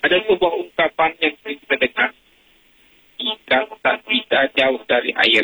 Ada sebuah ungkapan yang kita dengar, ikan tak bisa jauh dari air.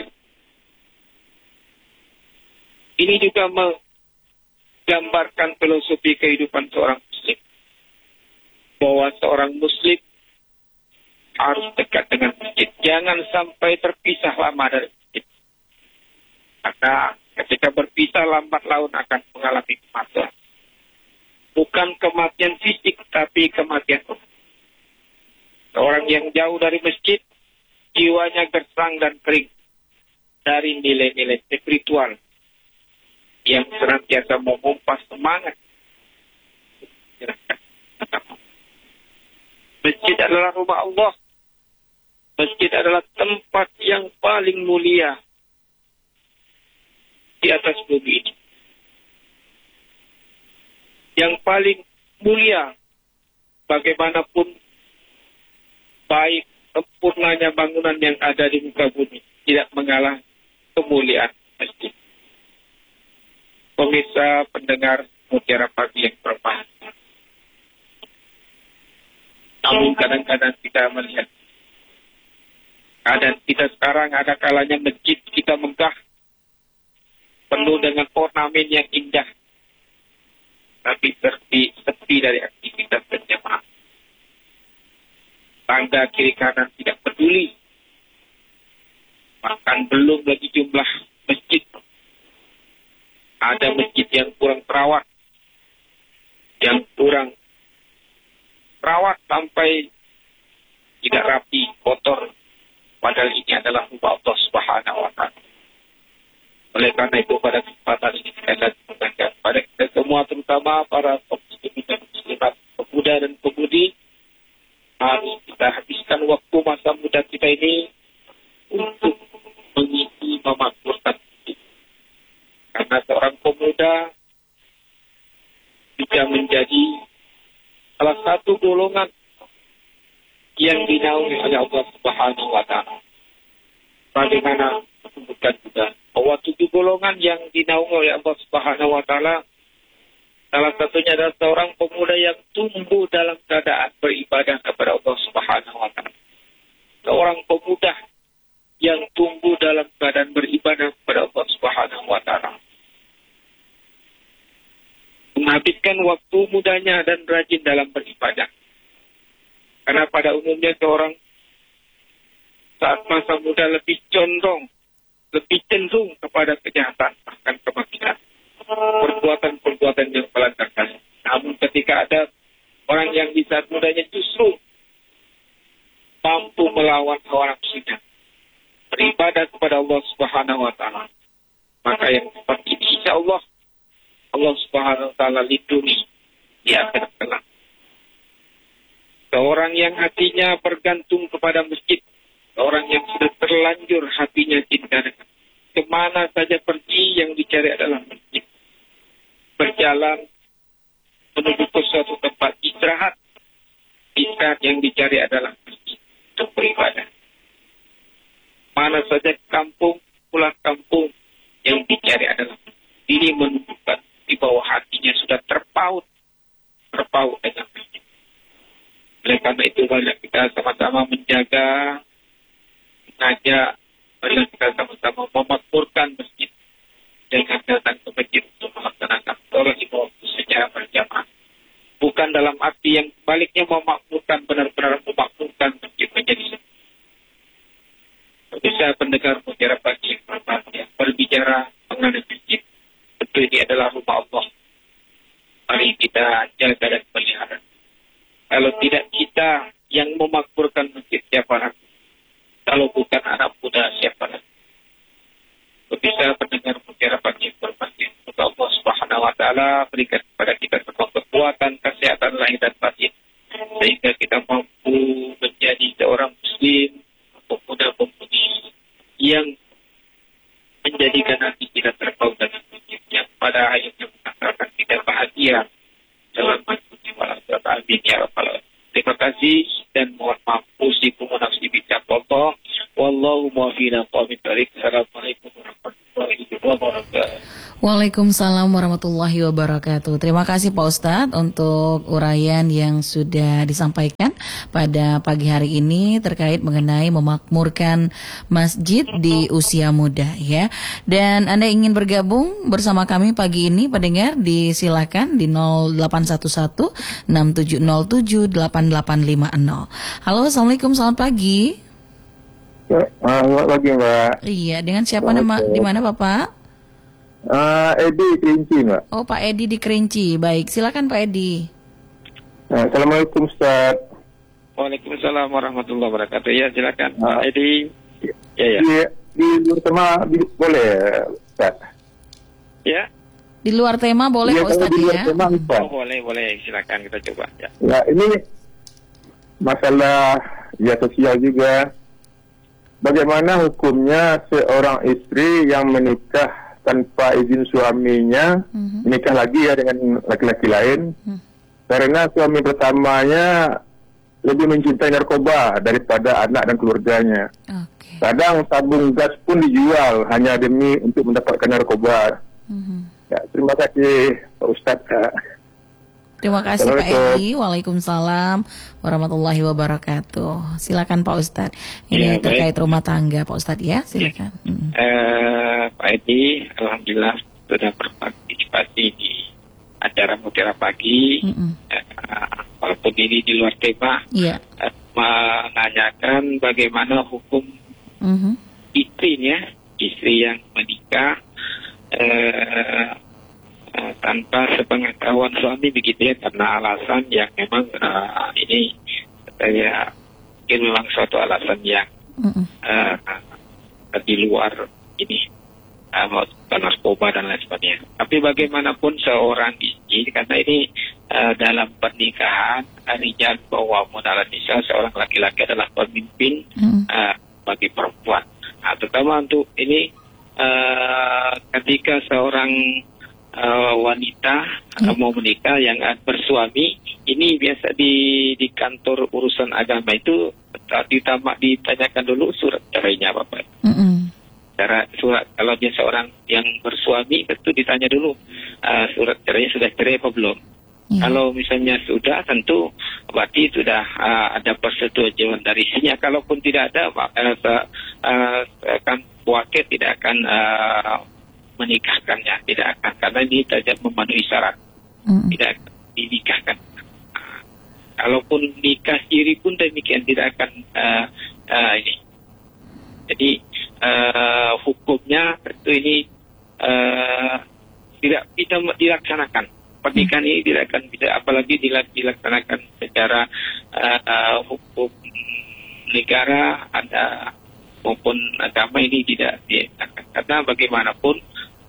Ini juga menggambarkan filosofi kehidupan seorang muslim, bahwa seorang muslim harus dekat dengan masjid. Jangan sampai terpisah lama dari masjid. Karena ketika berpisah lambat laun akan mengalami kematian. Bukan kematian fisik, tapi kematian roh. Seorang yang jauh dari masjid, jiwanya gersang dan kering dari nilai-nilai spiritual yang senantiasa memompas semangat. Masjid adalah rumah Allah. Masjid adalah tempat yang paling mulia di atas bumi ini. Yang paling mulia, bagaimanapun baik sempurnanya bangunan yang ada di muka bumi, tidak mengalah kemuliaan masjid. Pemirsa pendengar Mutiara Pagi yang berbahagia. Namun kadang-kadang kita melihat keadaan kita sekarang, ada kalanya masjid kita megah, penuh dengan ornamen yang indah, tapi sepi dari aktivitas berjamaah. Tangga kiri kanan tidak peduli. Bahkan belum lagi jumlah masjid. Ada masjid yang kurang terawat, yang kurang terawat sampai tidak rapi, kotor. Padahal ini adalah rumah Allah Subhanahu wa Ta'ala. Oleh karena itu pada kesempatan ini saya mengatakan pada kita semua, terutama para muslimin dan muslimat, pemuda dan pemudi, harus kita habiskan waktu masa muda kita ini untuk mengisi, memakmurkan hidup. Karena seorang pemuda bisa menjadi salah satu golongan yang dinaungi oleh Allah Subhanahu wa Ta'ala. Bagaimana disebutkan juga bahwa 7 golongan yang dinaungi oleh Allah Subhanahu wa Ta'ala, salah satunya adalah seorang pemuda yang tumbuh dalam keadaan beribadah kepada Allah Subhanahu wa Ta'ala. Seorang pemuda yang tumbuh dalam keadaan beribadah kepada Allah Subhanahu wa Ta'ala. Menghabiskan waktu mudanya dan rajin dalam beribadah. Karena pada umumnya seorang saat masa muda lebih condong, lebih cenderung kepada kejahatan, bahkan kemaksiatan, perbuatan-perbuatan yang melanggar kasih. Namun ketika ada orang yang di saat mudanya justru mampu melawan hawa nafsunya, beribadah kepada Allah Subhanahu wa Ta'ala, maka yang seperti ini insya Allah Subhanahu wa Ta'ala lindungi di akhirat kelak. Seorang yang hatinya bergantung kepada masjid, seorang yang sudah terlanjur hatinya cinta dengan kemana saja pergi, yang dicari adalah masjid. Berjalan menuju ke suatu tempat istirahat yang dicari adalah masjid untuk beribadah. Mana saja kampung, pulang kampung, yang dicari adalah masjid. Ini menunjukkan di bawah hatinya sudah terpaut dengan masjid. Oleh karena itu, banyak kita sama-sama menjaga, mengajak, marilah kita sama-sama memakmurkan masjid dengan datang ke masjid untuk melaksanakan sholat waktu secara berjamaah. Bukan dalam arti yang sebaliknya memakmurkan, benar-benar memakmurkan masjid menjadi. Bisa pendengar Mutiara Pagi yang berbahagia, berbicara mengenai masjid, tentu ini adalah rumah Allah. Mari kita jaga dan pelihara. Kalau tidak kita yang memakmurkan masjid, siapa lagi? Kalau bukan anak muda, siapa lagi? Bisa pendengar Mutiara Pagi berbahagia. Semoga Allah Subhanahu wa Ta'ala berikan kepada kita semua kekuatan, kesehatan lahir dan batin, sehingga kita mampu menjadi seorang muslim, pemuda-pemudi yang menjadikan hati kita terpaut dengan masjid, yang pada akhirnya mengantarkan kita bahagia dalam masjid. Terima kasih dan mohon maaf usikum wa nafsi bittaqwa. Wallahu muwaffiqna ila aqwamit thoriq. Assalamualaikum warahmatullahi wabarakatuh. Waalaikumsalam warahmatullahi wabarakatuh. Terima kasih Pak Ustadz untuk uraian yang sudah disampaikan pada pagi hari ini terkait mengenai memakmurkan masjid di usia muda ya. Dan Anda ingin bergabung bersama kami pagi ini pendengar, disilakan di 0811 6707 8850. Halo, Assalamualaikum, selamat pagi. Selamat pagi Mbak. Iya, dengan siapa nama di mana Bapak? Edi Kerinci Mbak. Oh, Pak Edi di Kerinci. Baik, silakan Pak Edi. Assalamualaikum Ustaz. Waalaikumsalam warahmatullahi wabarakatuh. Ya, silakan Pak Edi. Ya. Di luar tema boleh Ustaz? Ya. Di luar tema boleh Pak Ustaz di luar ya? tema, Ustaz. Oh, boleh. Silakan kita coba. Ya. Ya, ini masalah sosial juga. Bagaimana hukumnya seorang istri yang menikah tanpa izin suaminya, menikah lagi ya dengan laki-laki lain, karena suami pertamanya lebih mencintai narkoba daripada anak dan keluarganya. Okay. Kadang tabung gas pun dijual hanya demi untuk mendapatkan narkoba. Ya, terima kasih Pak Ustadz. Terima kasih Pak Edi. Waalaikumsalam warahmatullahi wabarakatuh. Silakan Pak Ustadz. Ini terkait rumah tangga Pak Ustadz ya, silakan. Pak Edi, alhamdulillah sudah berpartisipasi di acara Mutiara Pagi. Walaupun ini di luar tema, menanyakan bagaimana hukum istri yang menikah tanpa sepengetahuan suami begitu ya, karena alasan yang memang ini saya mungkin memang suatu alasan yang di luar ini narkoba dan lain sebagainya. Tapi bagaimanapun seorang istri, karena ini dalam pernikahan rijal bahwa modal nisa, seorang laki-laki adalah pemimpin bagi perempuan. Terutama untuk ini ketika seorang wanita mau menikah yang bersuami, ini biasa di kantor urusan agama itu ditanyakan dulu surat cerainya Bapak. Cara surat, kalau dia seorang yang bersuami tentu ditanya dulu surat cerainya sudah cerai apa belum. Kalau misalnya sudah, tentu berarti sudah ada persetujuan dari istrinya. Kalaupun tidak ada, kan wakil tidak akan menikahkannya, tidak akan, karena ini tidak memenuhi syarat, tidak akan dinikahkan. Kalaupun nikah siri pun demikian, tidak akan ini. Jadi hukumnya tentu ini tidak bisa dilaksanakan. Pernikahan ini tidak akan bisa, apalagi dilaksanakan secara hukum negara ada maupun agama, ini tidak dilaksanakan. Karena bagaimanapun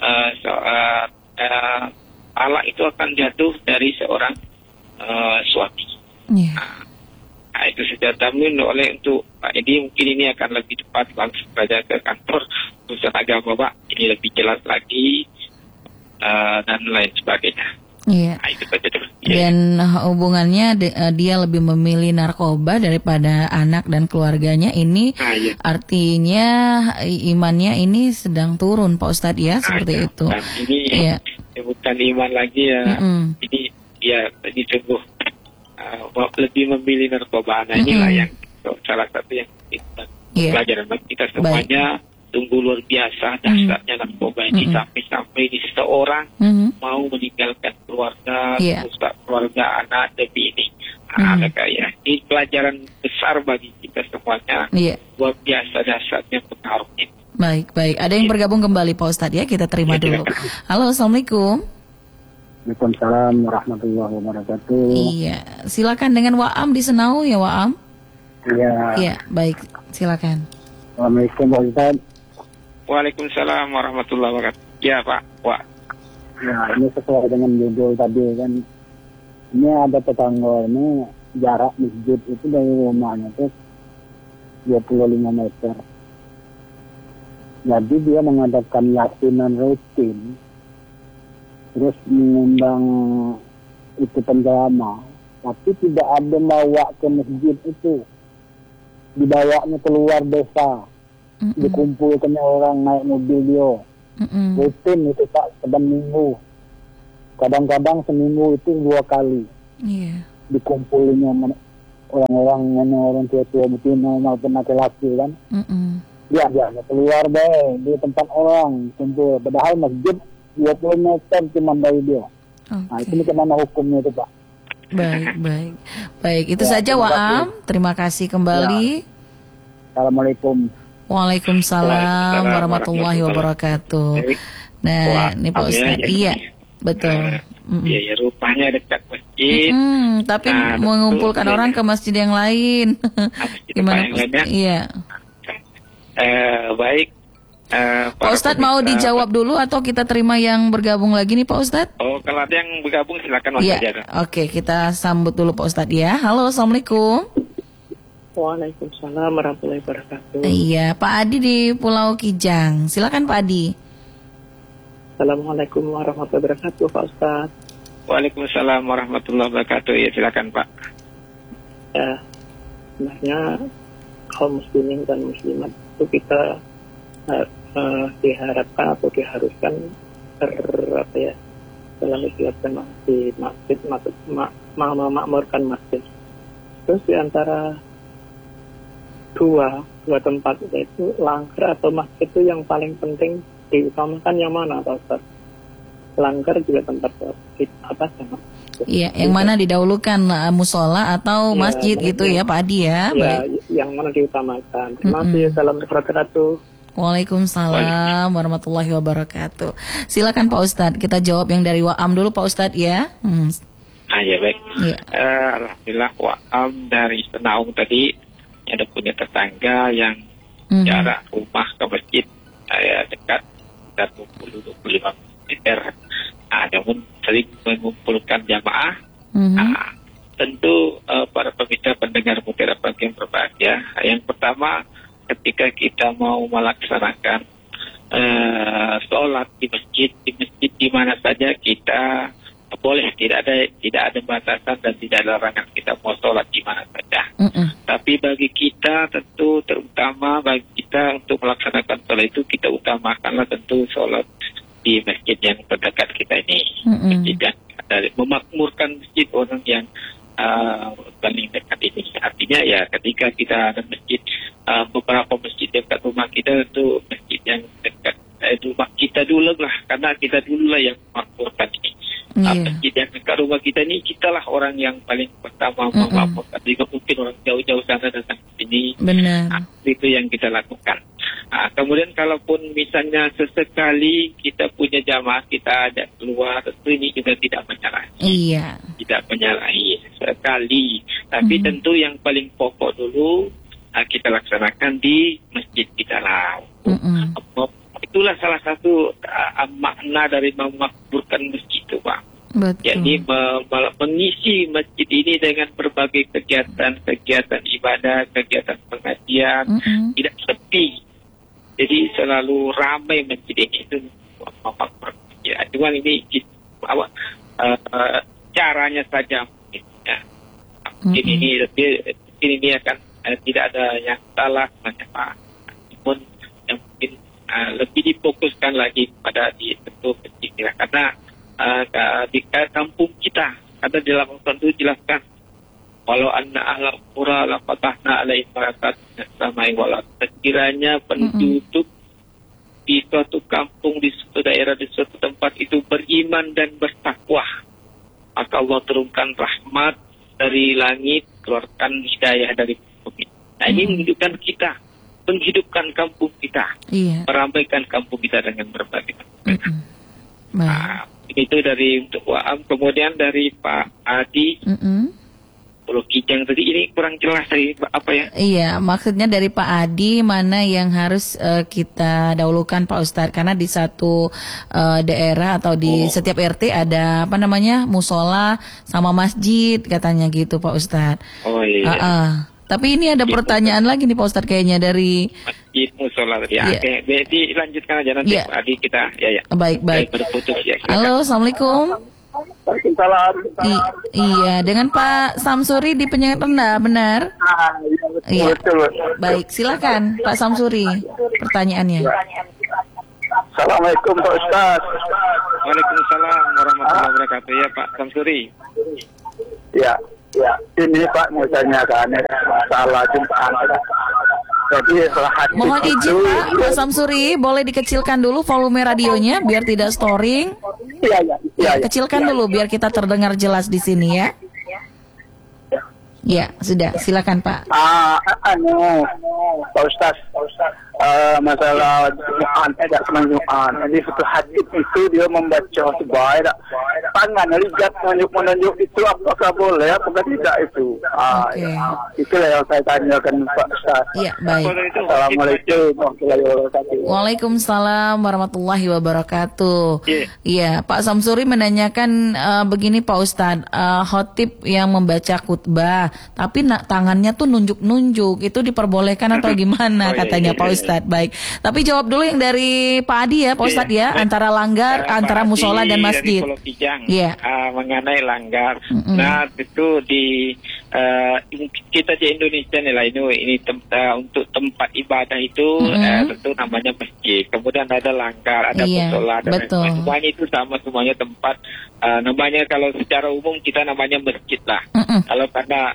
talak itu akan jatuh dari seorang suami. Nah, itu sudah tamin oleh untuk Pak Edi, mungkin ini akan lebih tepat langsung saja ke kantor urusan agama Pak, ini lebih jelas lagi dan lain sebagainya. Iya. Nah, itu saja dulu. Dan hubungannya dia lebih memilih narkoba daripada anak dan keluarganya, ini artinya imannya ini sedang turun Pak Ustadz ya, seperti itu. Dan ini bukan iman lagi ya. Ini ya disebut lebih memilih narkoba. Nah, inilah yang salah satu yang pelajaran kita semuanya. Sungguh luar biasa dasarnya narkoba ini, sampai di seseorang mau meninggalkan keluarga, keluarga anak demi ini. Ini pelajaran besar bagi kita semuanya. Luar biasa dasarnya pengaruhnya. Baik. Ada yang bergabung kembali Pak Ustadz ya, kita terima dulu. Halo, Assalamualaikum. Waalaikumsalam warahmatullahi wabarakatuh. Iya, silakan dengan Waam di Senau ya Waam. Iya, baik, silakan. Assalamualaikum Pak Ustadz. Waalaikumsalam warahmatullahi wabarakatuh. Ya Pak, Ya, ini sesuai dengan judul tadi kan. Ini ada tetangga ini, jarak masjid itu dari rumahnya itu 25 meter. Jadi dia mengadakan yasinan rutin, terus mengundang itu penjama, tapi tidak ada bawa ke masjid itu, dibawanya keluar desa. Dikumpulkan orang naik mobil dia, Rutin itu Pak, sedang minggu. Kadang-kadang seminggu itu 2 kali. Iya. Dikumpulnya orang tua-tua betina maupun laki-laki kan. Dia keluar deh di tempat orang kumpul. Padahal masjid 20 meter cuma dari dia. Nah itu bagaimana hukumnya itu Pak? Baik. Itu saja Waam. Terima kasih kembali. Assalamualaikum. Waalaikumsalam warahmatullahi wabarakatuh. Nah, ini Pak Ustadz. Iya, betul. Iya, rumahnya dekat masjid. Tapi mengumpulkan orang ke masjid yang lain. Gimana Pak? Iya. Baik. Pak Ustadz mau dijawab dulu atau kita terima yang bergabung lagi nih Pak Ustadz? Oh, kalau ada yang bergabung silakan Mas Fajar. Oke, kita sambut dulu Pak Ustadz ya. Halo, Assalamualaikum. Waalaikumsalam warahmatullahi wabarakatuh. Iya, Pak Adi di Pulau Kijang. Silakan Pak Adi. Assalamualaikum warahmatullahi wabarakatuh, Pak Ustaz. Waalaikumsalam warahmatullahi wabarakatuh. Ya, silakan Pak. Ya, sebenarnya kaum muslimin dan muslimat itu kita diharapkan atau diharuskan dalam istilah masjid memakmurkan masjid. Terus di antara dua tempat yaitu langgar atau masjid itu yang paling penting diutamakan yang mana Pak Ustaz? Langgar juga tempat apa sama? Iya, yang mana didahulukan musola atau masjid gitu ya Pak Adi ya? Baik. Yang mana diutamakan? Terima kasih. Salam wabarakatuh. Waalaikumsalam warahmatullahi wabarakatuh. Silakan Pak Ustadz, kita jawab yang dari Waam dulu Pak Ustadz ya. Ya baik. Alhamdulillah Waam dari Senaung tadi ada punya tetangga yang jarak rumah ke masjid dekat 20-25 meter. Namun sering mengumpulkan jamaah. Tentu para pemirsa pendengar Mutiara Pagi yang berbahagia. Yang pertama, ketika kita mau melaksanakan sholat di masjid di mana saja kita boleh, tidak ada batasan dan tidak ada larangan kita mau sholat di mana saja. Tapi bagi kita tentu terutama bagi kita untuk melaksanakan sholat itu kita utamakanlah tentu sholat di masjid yang terdekat kita ini. Masjid yang dari memakmurkan masjid orang yang paling dekat ini. Artinya ya ketika kita ada masjid beberapa masjid dekat rumah kita itu masjid yang dekat rumah kita dulu lah, karena kita dulu lah yang memakmurkan ini. Masjid yang dekat rumah kita ini, kitalah orang yang paling pertama memakmurkan. Jika mungkin orang jauh-jauh sana datang ke sini, itu yang kita lakukan. Kemudian kalaupun misalnya sesekali kita punya jamaah, kita ada keluar, tentu ini juga tidak menyalahi. Tidak menyalahi sekali. Tapi tentu yang paling pokok dulu kita laksanakan di masjid kita lah. Itulah salah satu makna dari memakmurkan masjid itu Pak. Jadi mengisi masjid ini dengan berbagai kegiatan ibadah, kegiatan pengajian, tidak sepi. Jadi selalu ramai masjid ini itu memakmurkan masjid. Cuma ini caranya saja mungkin. Ya. Ini akan tidak ada yang salah macam apa. Namun yang mungkin lebih difokuskan lagi pada di tentu masjid kita, karena di kampung kita ada di dalam Al-Quran itu jelaskan walau anna ahlal qura la fatahna alaihim barakatin samai wal ardh. Sekiranya penduduk di suatu kampung, di suatu daerah, di suatu tempat itu beriman dan bertakwa, maka Allah turunkan rahmat dari langit, keluarkan hidayah dari bumi. Nah ini menunjukkan kita menghidupkan kampung kita, meramaikan kampung kita dengan berbagai itu dari untuk Waam. Kemudian dari Pak Adi Pulau Kijang tadi, ini kurang jelas dari apa ya? Iya, maksudnya dari Pak Adi mana yang harus kita dahulukan Pak Ustadz, karena di satu daerah atau di setiap RT ada apa namanya musola sama masjid katanya gitu Pak Ustadz. Tapi ini ada pertanyaan lagi nih Pak Ustadz kayaknya dari masjid musola tadi. Oke, jadi lanjutkan aja nanti Pak Adi kita Baik. Berputus ya. Halo, Assalamualaikum. Iya, dengan Pak Samsuri di Penyengat Rendah, benar? Iya, betul. Baik, silakan Pak Samsuri pertanyaannya. Assalamualaikum Pak Ustaz. Waalaikumsalam warahmatullahi wabarakatuh. Ya Pak Samsuri. Ya. Ini Pak mau tanyakan masalah Jumat. Jadi setelah hadis Mohon izin Pak Samsuri, boleh dikecilkan dulu volume radionya biar tidak storing. Iya. Kecilkan dulu biar kita terdengar jelas di sini ya. Ya, sudah. Silakan Pak. Pak Ustaz. Masalah Jumat, tidak Jumat. Jadi satu hadis itu dia membaca sebaik tangan lihat menunjuk itu apakah boleh apakah tidak itu. Itulah yang saya tanyakan Pak Ustaz. Iya, baik. Assalamualaikum warahmatullahi wabarakatuh. Waalaikumsalam warahmatullahi wabarakatuh. Iya, Pak Samsuri menanyakan begini Pak Ustadz, khotib yang membaca khutbah, tapi tangannya tuh nunjuk-nunjuk, itu diperbolehkan atau gimana katanya Pak Ustadz? Baik, tapi jawab dulu yang dari Pak Adi ya, Pak Ustadz ya, antara langgar, antara musola dan masjid. Iya. Mengenai langgar. Nah, itu di kita di Indonesia nih ini untuk tempat ibadah itu tentu namanya masjid. Kemudian ada langgar, ada musola, dan semuanya itu sama, semuanya tempat namanya kalau secara umum kita namanya masjid lah. Kalau karena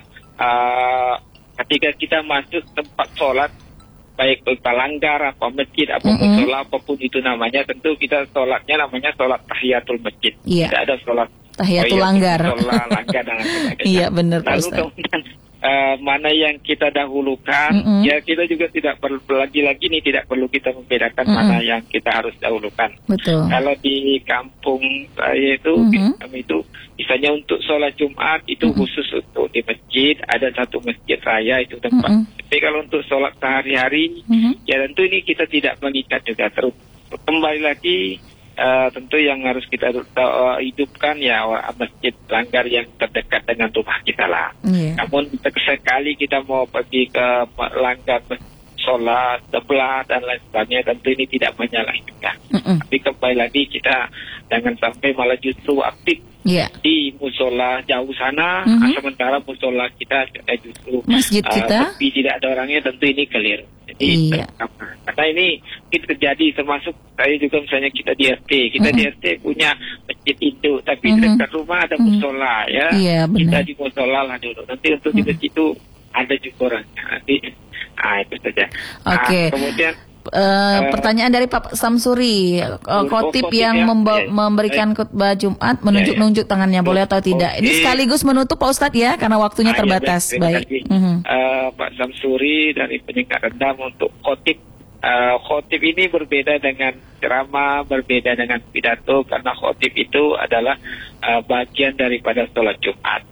ketika kita masuk tempat sholat, baik langgar apa masjid apa musola apapun itu namanya, tentu kita sholatnya namanya sholat tahiyatul masjid. Tidak ada sholat tahiyatul langgar. Langgar dan sebagainya. Iya benar Pak Lalu Ustaz. kemudian mana yang kita dahulukan, ya kita juga tidak perlu lagi-lagi nih tidak perlu kita membedakan mana yang kita harus dahulukan. Betul. Kalau di kampung saya itu kami itu misalnya untuk sholat Jumat itu khusus untuk di masjid, ada satu masjid raya itu tempat. Tapi kalau untuk sholat sehari-hari ya tentu ini kita tidak mengikat juga. Terus kembali lagi tentu yang harus kita hidupkan ya masjid langgar yang terdekat dengan rumah kita lah. Namun sekali kita mau pergi ke langgar sholat sebelah dan lain sebagainya, tentu ini tidak menyalahi juga. Tapi kembali lagi kita jangan sampai malah justru aktif di musola jauh sana, sementara musola kita justru masjid kita tapi tidak ada orangnya, tentu ini keliru. Jadi karena ini terjadi, termasuk saya juga misalnya kita di RT punya masjid induk, tapi dekat rumah ada musola ya. Kita di musola lah dulu. Nanti untuk di masjid itu ada juga orangnya. Nanti itu saja. Kemudian pertanyaan dari Pak Samsuri, khotib yang memberikan khutbah Jumat menunjuk-nunjuk tangannya boleh atau tidak? Ini sekaligus menutup Pak Ustadz ya, karena waktunya terbatas. Baik. Pak Samsuri dari penyengat rendam untuk khotib. Khotib ini berbeda dengan ceramah, berbeda dengan pidato, karena khotib itu adalah bagian daripada sholat Jumat.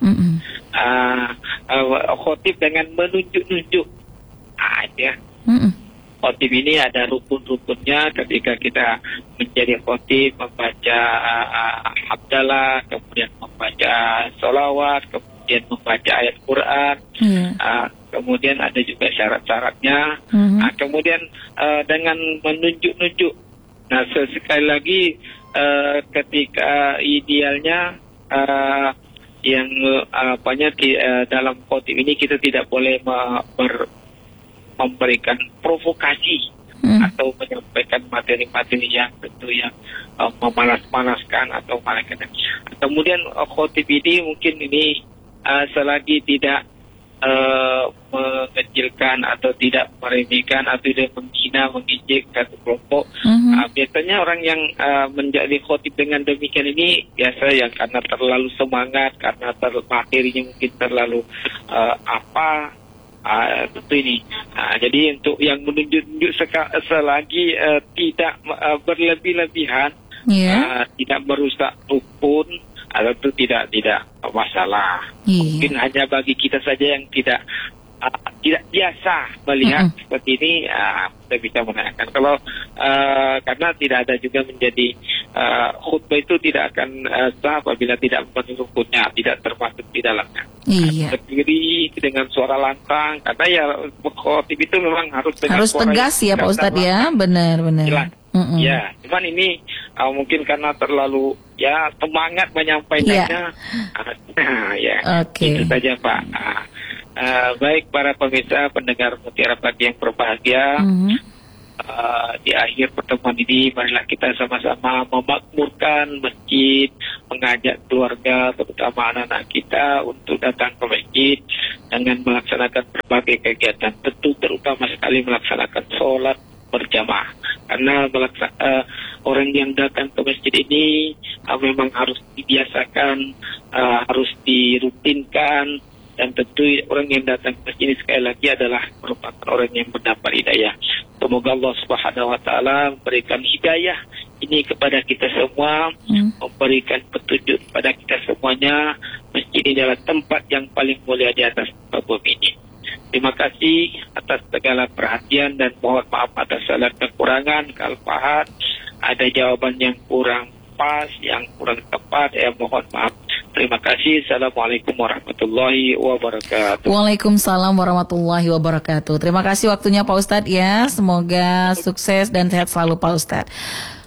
Khotib dengan menunjuk-nunjuk, ya. Khotib ini ada rukun-rukunnya. Ketika kita menjadi khotib, membaca hamdalah, kemudian membaca sholawat, kemudian membaca ayat Quran, kemudian ada juga syarat-syaratnya. Kemudian dengan menunjuk-nunjuk. Nah, sekali lagi ketika idealnya yang dalam khotib ini kita tidak boleh memberikan provokasi atau menyampaikan materi-materi yang tentu yang memanas-manaskan atau malaikat. Kemudian khotib ini mungkin ini selagi tidak mengecilkan atau tidak meremehkan atau tidak menghina, mengejek satu kelompok. Biasanya orang yang menjadi khotib dengan demikian ini biasa yang karena terlalu semangat, karena materinya mungkin terlalu tentu ini. Jadi untuk yang menunjuk-nunjuk selagi tidak berlebih-lebihan, tidak merusak rukun, atau itu tidak masalah. Mungkin hanya bagi kita saja yang tidak biasa melihat seperti ini, kita bisa menanyakan. Kalau karena tidak ada juga menjadi khutbah itu tidak akan sah apabila tidak menurutunnya, tidak termasuk di dalamnya. Berdiri dengan suara lantang, karena ya khotib itu memang harus tegas ya Pak Ustadz ya, benar-benar. Ya, cuman ini mungkin karena terlalu semangat menyampaikannya. Itu saja Pak. Baik para pemirsa pendengar Mutiara Pagi yang berbahagia, di akhir pertemuan ini marilah kita sama-sama memakmurkan masjid, mengajak keluarga terutama anak-anak kita untuk datang ke masjid dengan melaksanakan berbagai kegiatan, tentu terutama sekali melaksanakan sholat berjamaah, karena orang yang datang ke masjid ini memang harus dibiasakan, harus dirutinkan. Dan tentu orang yang datang ke masjid ini sekali lagi adalah merupakan orang yang mendapat hidayah. Semoga Allah Subhanahu wa taala memberikan hidayah ini kepada kita semua, memberikan petunjuk kepada kita semuanya. Masjid ini adalah tempat yang paling mulia di atas bumi ini. Terima kasih atas segala perhatian dan mohon maaf atas segala kekurangan, kesalahan. Ada jawaban yang kurang pas, yang kurang tepat, mohon maaf. Terima kasih. Assalamualaikum warahmatullahi wabarakatuh. Waalaikumsalam warahmatullahi wabarakatuh. Terima kasih waktunya Pak Ustadz ya. Semoga sukses dan sehat selalu Pak Ustadz.